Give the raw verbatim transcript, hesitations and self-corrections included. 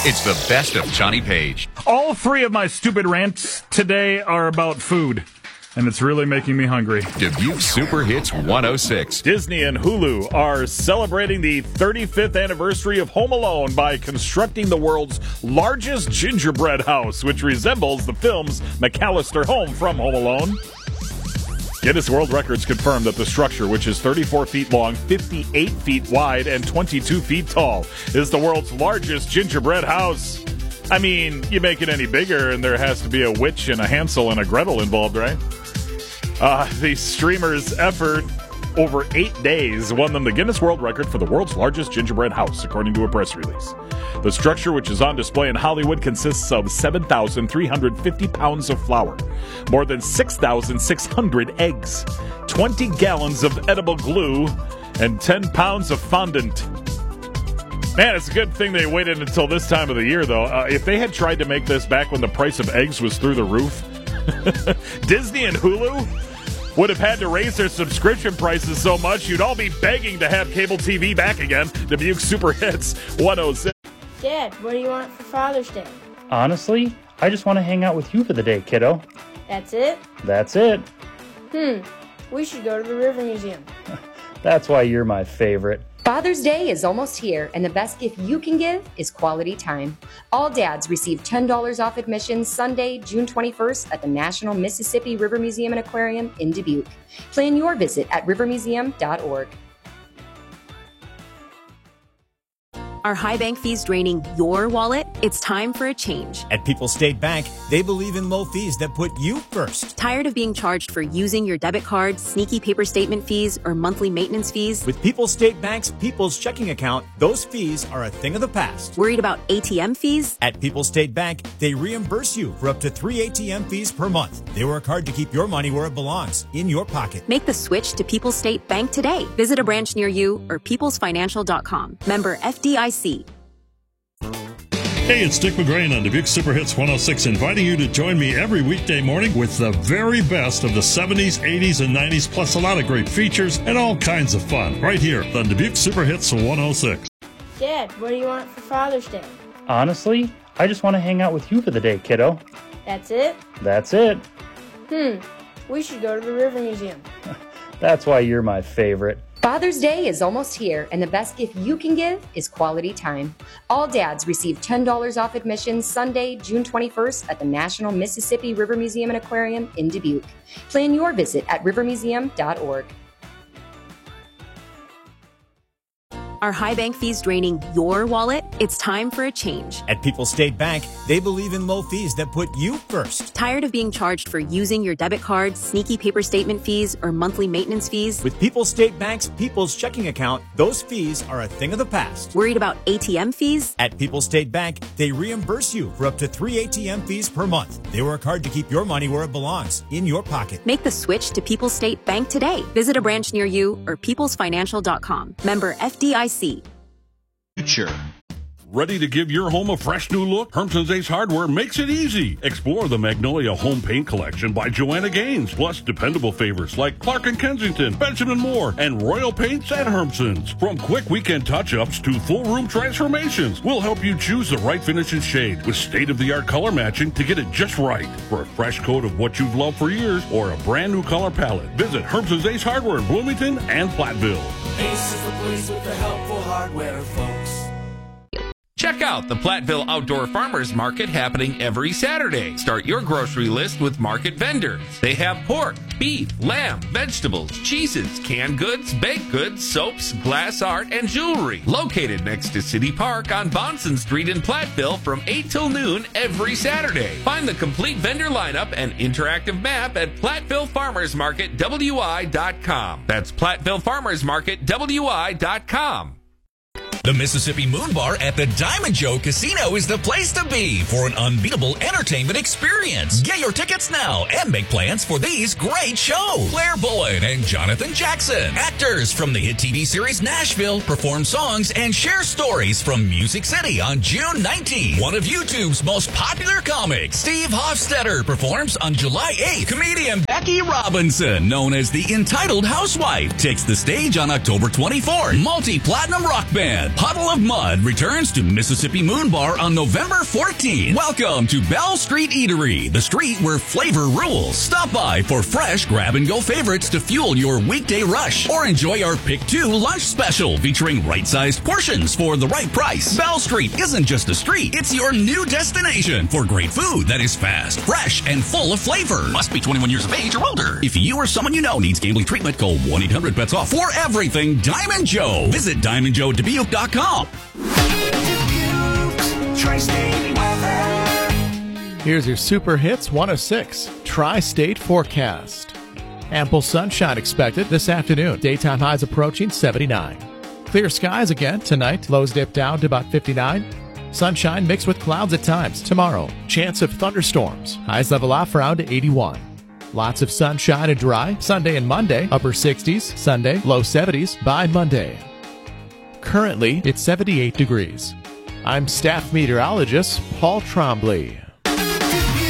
It's the best of Johnny Page. All three of my stupid rants today are about food, and it's really making me hungry. Dubuque Super Hits one oh six. Disney and Hulu are celebrating the thirty-fifth anniversary of Home Alone by constructing the world's largest gingerbread house, which resembles the film's McAllister home from Home Alone. Guinness World Records confirmed that the structure, which is thirty-four feet long, fifty-eight feet wide, and twenty-two feet tall, is the world's largest gingerbread house. I mean, you make it any bigger, and there has to be a witch and a Hansel and a Gretel involved, right? Uh, the streamer's effort over eight days won them the Guinness World Record for the world's largest gingerbread house, according to a press release. The structure, which is on display in Hollywood, consists of seven thousand three hundred fifty pounds of flour, more than six thousand six hundred eggs, twenty gallons of edible glue, and ten pounds of fondant. Man, it's a good thing they waited until this time of the year, though. Uh, if they had tried to make this back when the price of eggs was through the roof, Disney and Hulu would have had to raise their subscription prices so much you'd all be begging to have cable T V back again. Dubuque Super Hits one oh six. Dad, what do you want for Father's Day? Honestly, I just want to hang out with you for the day, kiddo. That's it? That's it. Hmm, we should go to the River Museum. That's why you're my favorite. Father's Day is almost here, and the best gift you can give is quality time. All dads receive ten dollars off admission Sunday, June twenty-first at the National Mississippi River Museum and Aquarium in Dubuque. Plan your visit at river museum dot org. Are high bank fees draining your wallet? It's time for a change. At People's State Bank, they believe in low fees that put you first. Tired of being charged for using your debit card, sneaky paper statement fees, or monthly maintenance fees? With People's State Bank's People's Checking Account, those fees are a thing of the past. Worried about A T M fees? At People's State Bank, they reimburse you for up to three A T M fees per month. They work hard to keep your money where it belongs, in your pocket. Make the switch to People's State Bank today. Visit a branch near you or peoples financial dot com. Member F D I C. Hey, it's Dick McGrain on Dubuque Super Hits one oh six, inviting you to join me every weekday morning with the very best of the seventies, eighties, and nineties, plus a lot of great features and all kinds of fun, right here on Dubuque Super Hits one oh six. Dad, what do you want for Father's Day? Honestly, I just want to hang out with you for the day, kiddo. That's it? That's it. Hmm, we should go to the River Museum. That's why you're my favorite. Father's Day is almost here, and the best gift you can give is quality time. All dads receive ten dollars off admission Sunday, June twenty-first at the National Mississippi River Museum and Aquarium in Dubuque. Plan your visit at river museum dot org. Are high bank fees draining your wallet? It's time for a change. At People's State Bank, they believe in low fees that put you first. Tired of being charged for using your debit card, sneaky paper statement fees, or monthly maintenance fees? With People's State Bank's People's Checking Account, those fees are a thing of the past. Worried about A T M fees? At People's State Bank, they reimburse you for up to three A T M fees per month. They work hard to keep your money where it belongs, in your pocket. Make the switch to People's State Bank today. Visit a branch near you or peoples financial dot com. Member F D I C. Future. Ready to give your home a fresh new look? Hermson's Ace Hardware makes it easy. Explore the Magnolia Home Paint Collection by Joanna Gaines, plus dependable favorites like Clark and Kensington, Benjamin Moore, and Royal Paints at Hermson's. From quick weekend touch-ups to full room transformations, we'll help you choose the right finish and shade with state-of-the-art color matching to get it just right. For a fresh coat of what you've loved for years or a brand new color palette, visit Hermson's Ace Hardware in Bloomington and Platteville. Ace is the place with the helpful hardware, folks. Check out the Platteville Outdoor Farmers Market happening every Saturday. Start your grocery list with market vendors. They have pork, beef, lamb, vegetables, cheeses, canned goods, baked goods, soaps, glass art, and jewelry. Located next to City Park on Bonson Street in Platteville from eight till noon every Saturday. Find the complete vendor lineup and interactive map at Platteville Farmers Market W I dot com. That's Platteville Farmers Market W I dot com. The Mississippi Moon Bar at the Diamond Joe Casino is the place to be for an unbeatable entertainment experience. Get your tickets now and make plans for these great shows. Claire Bullen and Jonathan Jackson, actors from the hit T V series Nashville, perform songs and share stories from Music City on June nineteenth. One of YouTube's most popular comics, Steve Hofstetter, performs on July eighth. Comedian Becky Robinson, known as the Entitled Housewife, takes the stage on October twenty-fourth. Multi-platinum rock band Puddle of Mud returns to Mississippi Moon Bar on November fourteenth. Welcome to Bell Street Eatery, the street where flavor rules. Stop by for fresh grab-and-go favorites to fuel your weekday rush. Or enjoy our Pick Two lunch special featuring right-sized portions for the right price. Bell Street isn't just a street, it's your new destination for great food that is fast, fresh, and full of flavor. Must be twenty-one years of age or older. If you or someone you know needs gambling treatment, call one eight hundred bets off for everything Diamond Joe. Visit diamond joe dubuque dot com. Here's your Super Hits one oh six Tri-State forecast. Ample sunshine expected this afternoon. Daytime highs approaching seventy-nine. Clear skies again tonight. Lows dip down to about fifty-nine. Sunshine mixed with clouds at times. Tomorrow, chance of thunderstorms. Highs level off around eighty-one. Lots of sunshine and dry. Sunday and Monday, upper sixties. Sunday, low seventies by Monday. Currently, it's seventy-eight degrees. I'm staff meteorologist Paul Trombley.